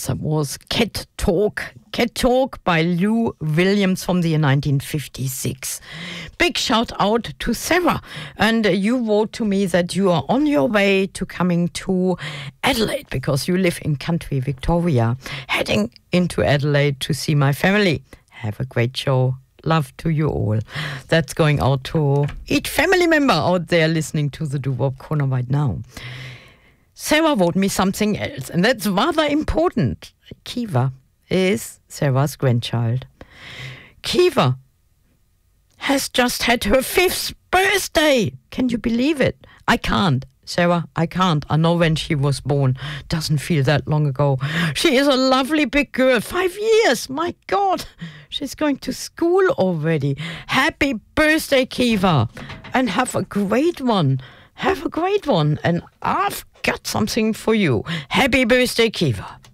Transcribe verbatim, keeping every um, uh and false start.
Yes, that was Cat Talk. Cat Talk by Lou Williams from the year nineteen fifty-six. Big shout out to Sarah. And uh, you wrote to me that you are on your way to coming to Adelaide because you live in country Victoria, heading into Adelaide to see my family. Have a great show. Love to you all. That's going out to each family member out there listening to the Doo-Wop Corner right now. Sarah wrote me something else, and that's rather important. Kiva is Sarah's grandchild. Kiva has just had her fifth birthday. Can you believe it? I can't. Sarah, I can't. I know when she was born. Doesn't feel that long ago. She is a lovely big girl. Five years. My God. She's going to school already. Happy birthday, Kiva. And have a great one. Have a great one. And I've got something for you. Happy birthday, Kiva.